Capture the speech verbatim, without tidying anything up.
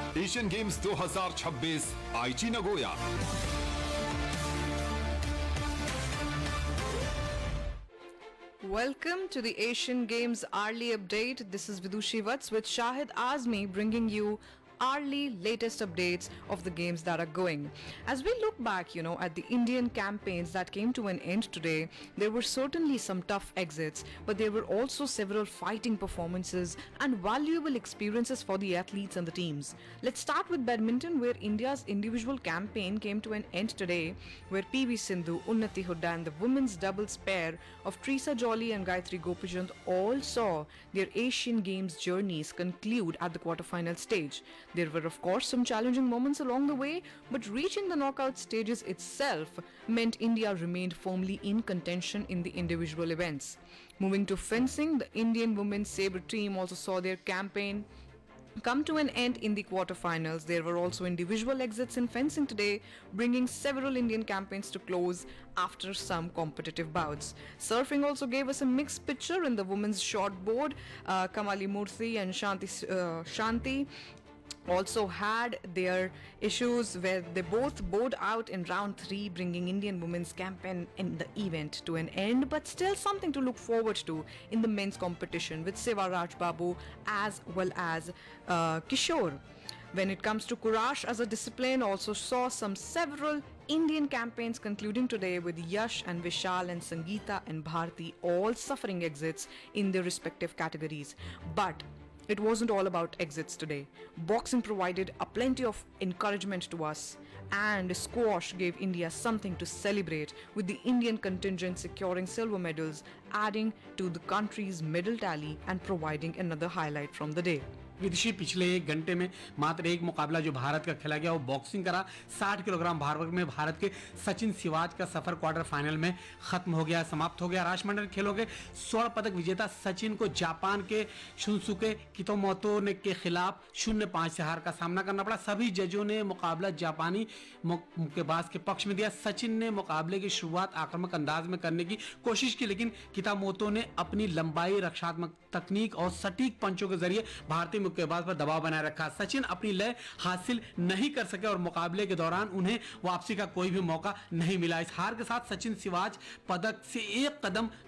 Asian games दो हज़ार छब्बीस आईची Nagoya. Welcome to the Asian Games hourly update. This is Vidushi Vats with Shahid Azmi bringing you hourly latest updates of the games that are going. As we look back, you know, at the Indian campaigns that came to an end today, there were certainly some tough exits, but there were also several fighting performances and valuable experiences for the athletes and the teams. Let's start with badminton, where India's individual campaign came to an end today, where P V Sindhu, Unnati Hooda and the women's doubles pair of Teresa Jolly and Gayatri Gopichandh all saw their Asian Games journeys conclude at the quarterfinal stage. There were of course some challenging moments along the way, but reaching the knockout stages itself meant India remained firmly in contention in the individual events. Moving to fencing, the Indian women's sabre team also saw their campaign come to an end in the quarterfinals. There were also individual exits in fencing today, bringing several Indian campaigns to close after some competitive bouts. Surfing also gave us a mixed picture in the women's short board. Uh, Kamali Murthy and Shanti, uh, Shanti also had their issues where they both bowed out in round three, bringing Indian women's campaign in the event to an end, but still something to look forward to in the men's competition with Seva Raj Babu as well as uh, Kishore. When it comes to Courage as a discipline, also saw some several Indian campaigns concluding today with Yash and Vishal and Sangeeta and Bharti all suffering exits in their respective categories. But it wasn't all about exits today. Boxing provided a plenty of encouragement to us, and squash gave India something to celebrate, with the Indian contingent securing silver medals, adding to the country's medal tally and providing another highlight from the day. विदेशी पिछले एक घंटे में मात्र एक मुकाबला जो भारत का खेला गया वो बॉक्सिंग करा। साठ किलोग्राम भार वर्ग में भारत के सचिन सिवाज का सफर क्वार्टर फाइनल में खत्म हो गया, समाप्त हो गया। राष्ट्रमंडल खेलों के स्वर्ण पदक विजेता सचिन को जापान के शुनसुके कितोमोतो ने के खिलाफ शून्य पांच से हार का सामना करना पड़ा। सभी जजों ने मुकाबला जापानी मुक्केबाज के पक्ष में दिया। सचिन ने मुकाबले की शुरुआत आक्रामक अंदाज में करने की कोशिश की, लेकिन कितामोतो ने अपनी लंबाई, रक्षात्मक तकनीक और सटीक पंचों के जरिए भारतीय मुक्केबाज पर दबाव बनाए रखा। सचिन अपनी लय हासिल नहीं कर सके और मुकाबले के दौरान उन्हें वापसी का कोई भी मौका नहीं मिला। इस हार के साथ सचिन सिवाज पदक से एक कदम